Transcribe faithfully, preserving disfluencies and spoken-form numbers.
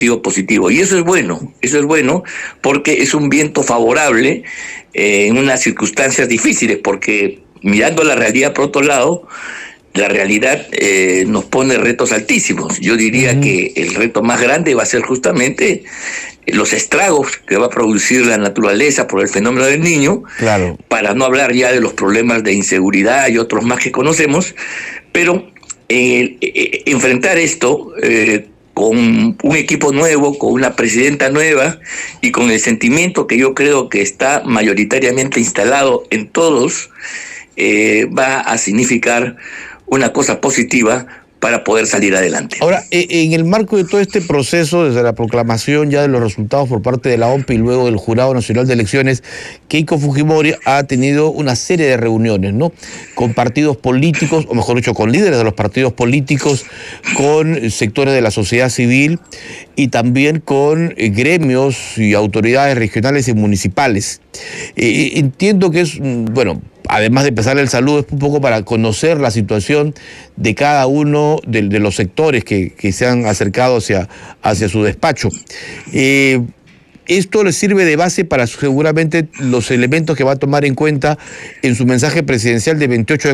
positivo. Y eso es bueno, eso es bueno porque es un viento favorable eh, en unas circunstancias difíciles, porque mirando la realidad por otro lado, la realidad eh, nos pone retos altísimos. Yo diría uh-huh. que el reto más grande va a ser justamente los estragos que va a producir la naturaleza por el fenómeno del Niño, claro. para no hablar ya de los problemas de inseguridad y otros más que conocemos, pero eh, eh, enfrentar esto eh, con un equipo nuevo, con una presidenta nueva y con el sentimiento que yo creo que está mayoritariamente instalado en todos, eh, va a significar una cosa positiva para poder salir adelante. Ahora, en el marco de todo este proceso, desde la proclamación ya de los resultados por parte de la O M P y luego del Jurado Nacional de Elecciones, Keiko Fujimori ha tenido una serie de reuniones, ¿no? Con partidos políticos, o mejor dicho, con líderes de los partidos políticos, con sectores de la sociedad civil y también con gremios y autoridades regionales y municipales. Eh, entiendo que es, bueno, además de empezar el saludo, es un poco para conocer la situación de cada uno de, de los sectores que, que se han acercado hacia, hacia su despacho. Eh, esto le sirve de base para seguramente los elementos que va a tomar en cuenta en su mensaje presidencial de veintiocho de